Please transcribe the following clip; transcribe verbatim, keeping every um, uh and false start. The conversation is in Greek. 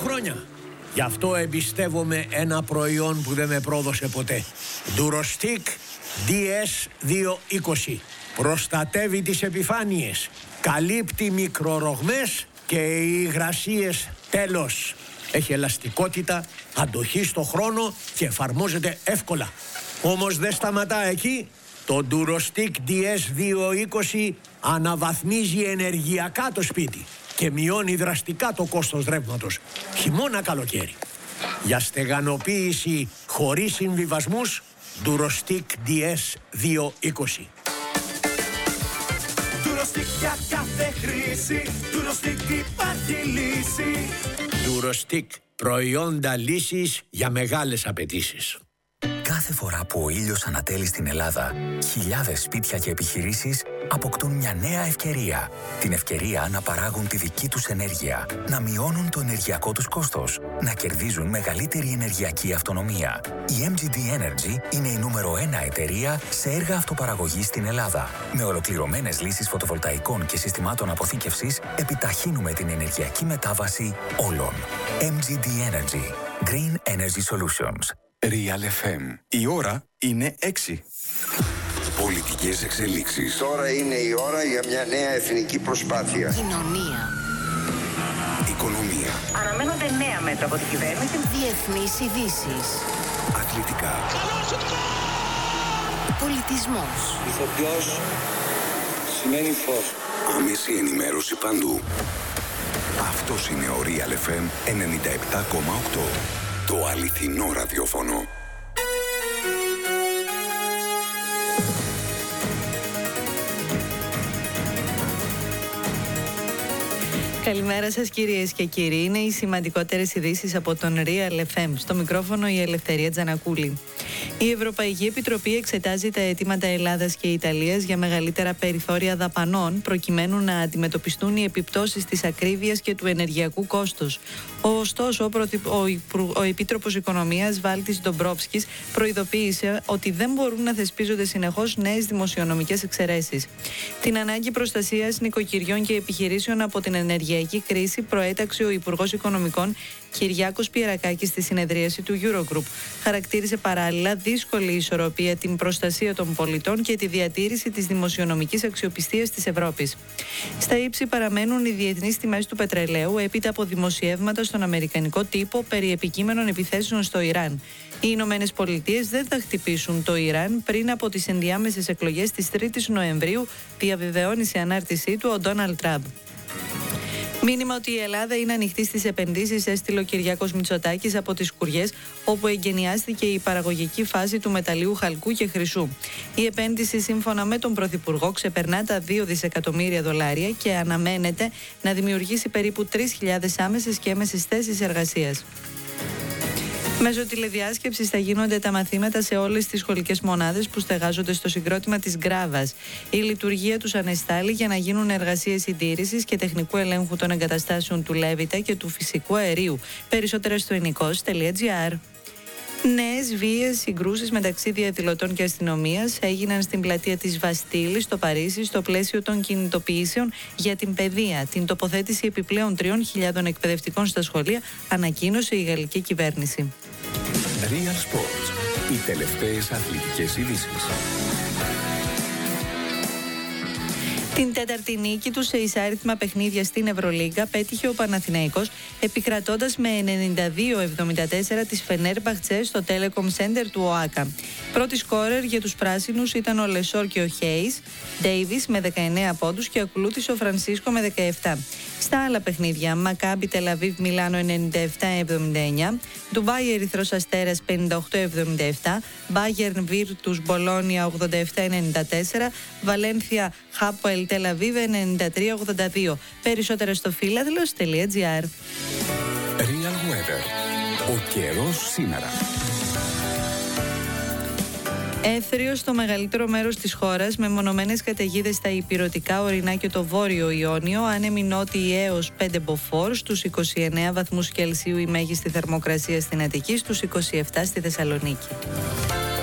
χρόνια. Γι' αυτό εμπιστεύομαι ένα προϊόν που δεν με πρόδωσε ποτέ. Durostic ντι ες διακόσια είκοσι. Προστατεύει τις επιφάνειες, καλύπτει μικρορογμές και υγρασίες. Τέλος. Έχει ελαστικότητα, αντοχή στο χρόνο και εφαρμόζεται εύκολα. Όμως δεν σταματά εκεί. Το Durostic ντι ες διακόσια είκοσι αναβαθμίζει ενεργειακά το σπίτι και μειώνει δραστικά το κόστος ρεύματος, χειμώνα καλοκαίρι. Για στεγανοποίηση χωρίς συμβιβασμούς, Durostic ντι ες διακόσια είκοσι. Durostic για κάθε χρήση, Durostic υπάρχει λύση. Durostic, προϊόντα λύσης για μεγάλες απαιτήσεις. Κάθε φορά που ο ήλιος ανατέλει στην Ελλάδα, χιλιάδες σπίτια και επιχειρήσεις αποκτούν μια νέα ευκαιρία. Την ευκαιρία να παράγουν τη δική τους ενέργεια, να μειώνουν το ενεργειακό τους κόστος, να κερδίζουν μεγαλύτερη ενεργειακή αυτονομία. Η εμ τζι ντι Energy είναι η νούμερο ένα εταιρεία σε έργα αυτοπαραγωγής στην Ελλάδα. Με ολοκληρωμένες λύσεις φωτοβολταϊκών και συστημάτων αποθήκευσης, επιταχύνουμε την ενεργειακή μετάβαση όλων. εμ τζι ντι Energy. Green Energy Solutions. Real εφ εμ. Η ώρα είναι έξι. Πολιτικές εξελίξεις. Τώρα είναι η ώρα για μια νέα εθνική προσπάθεια. Κοινωνία. Οικονομία. Αναμένονται νέα μέτρα από την κυβέρνηση. Διεθνείς ειδήσεις. Αθλητικά. Πολιτισμός. Ηθοποιός σημαίνει φως. Άμεση ενημέρωση παντού. Αυτός είναι ο Real εφ εμ ενενήντα επτά κόμμα οκτώ. Το αληθινό ραδιόφωνο. Καλημέρα σας κυρίες και κύριοι. Είναι οι σημαντικότερες ειδήσεις από τον Real εφ εμ. Στο μικρόφωνο η Ελευθερία Τζανακούλη. Η Ευρωπαϊκή Επιτροπή εξετάζει τα αιτήματα Ελλάδας και Ιταλίας για μεγαλύτερα περιθώρια δαπανών προκειμένου να αντιμετωπιστούν οι επιπτώσεις της ακρίβειας και του ενεργειακού κόστους. Ωστόσο, ο Επίτροπος Οικονομίας Βάλτης Ντομπρόφσκης προειδοποίησε ότι δεν μπορούν να θεσπίζονται συνεχώς νέες δημοσιονομικές εξαιρέσεις. Την ανάγκη προστασίας νοικοκυριών και επιχειρήσεων από την ενεργειακή κρίση προέταξε ο Υπουργός Οικονομικών Κυριάκος Πιερακάκης στη συνεδρίαση του Eurogroup. Χαρακτήρισε παράλληλα δύσκολη ισορροπία την προστασία των πολιτών και τη διατήρηση της δημοσιονομικής αξιοπιστίας της Ευρώπης. Στα ύψη παραμένουν οι διεθνείς τιμές του πετρελαίου έπειτα από δημοσιεύματα στον αμερικανικό τύπο περί επικείμενων επιθέσεων στο Ιράν. Οι Ηνωμένες Πολιτείες δεν θα χτυπήσουν το Ιράν πριν από τις ενδιάμεσες εκλογές της τρίτης Νοεμβρίου, διαβεβαιώνει σε ανάρτησή του ο Ντόναλντ Τραμπ. Μήνυμα ότι η Ελλάδα είναι ανοιχτή στις επενδύσεις έστειλε ο Κυριάκος Μητσοτάκης από τις Σκουριές, όπου εγκαινιάστηκε η παραγωγική φάση του μεταλλίου χαλκού και χρυσού. Η επένδυση, σύμφωνα με τον Πρωθυπουργό, ξεπερνά τα δύο δισεκατομμύρια δολάρια και αναμένεται να δημιουργήσει περίπου τρεις χιλιάδες άμεσες και έμεσες θέσεις εργασίας. Μέσω τηλεδιάσκεψης θα γίνονται τα μαθήματα σε όλες τις σχολικές μονάδες που στεγάζονται στο συγκρότημα της Γκράβας. Η λειτουργία τους ανεστάλλει για να γίνουν εργασίες συντήρησης και τεχνικού ελέγχου των εγκαταστάσεων του Λέβητα και του φυσικού αερίου. Περισσότερα στο ενικός τελεία τζι άρ. Νέες βίαιες συγκρούσεις μεταξύ διαδηλωτών και αστυνομίας έγιναν στην πλατεία της Βαστίλης στο Παρίσι στο πλαίσιο των κινητοποιήσεων για την παιδεία. Την τοποθέτηση επιπλέον τριών χιλιάδων εκπαιδευτικών στα σχολεία ανακοίνωσε η γαλλική κυβέρνηση. Real Sports. Οι τελευταίες αθλητικές ειδήσεις. Την τέταρτη νίκη του σε εισάριθμα παιχνίδια στην Ευρωλίγκα πέτυχε ο Παναθηναϊκός επικρατώντας με ενενήντα δύο εβδομήντα τέσσερα της Φενέρμπαχτσε στο Telecom Center του ΟΑΚΑ. Πρώτη σκόρερ για τους πράσινους ήταν ο Λεσόρ και ο Χέις, Ντέιβις με δεκαεννέα πόντους και ακολούθησε ο Φρανσίσκο με δεκαεπτά. Στα άλλα παιχνίδια, Μακάμπι Τελαβίβ Μιλάνο ενενήντα επτά εβδομήντα εννέα, Ντουμπάι Ερυθρός Αστέρας πενήντα οκτώ εβδομήντα επτά, Μπάγερν Βίρτους Μπολόνια ογδόντα επτά ενενήντα τέσσερα, Βαλένθια Χάποελ Τελαβίβ ενενήντα τρία ογδόντα δύο. Περισσότερα στο φίλαδλος τελεία τζι άρ. Real Weather. Ο καιρός σήμερα. Έθριο στο μεγαλύτερο μέρος της χώρας με μονομένες καταιγίδες στα ηπειρωτικά, ορεινά και το βόρειο Ιόνιο, άνεμοι νότιοι έως πέντε μποφόρ, στους είκοσι εννέα βαθμούς Κελσίου η μέγιστη θερμοκρασία στην Αττική, στους είκοσι επτά στη Θεσσαλονίκη.